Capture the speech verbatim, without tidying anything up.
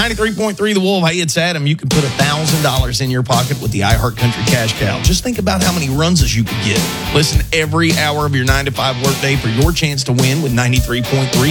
ninety-three point three The Wolf. Hey, it's Adam. You can put one thousand dollars in your pocket with the iHeart Country Cash Cow. Just think about how many runs as you could get. Listen every hour of your nine to five workday for your chance to win with ninety-three point three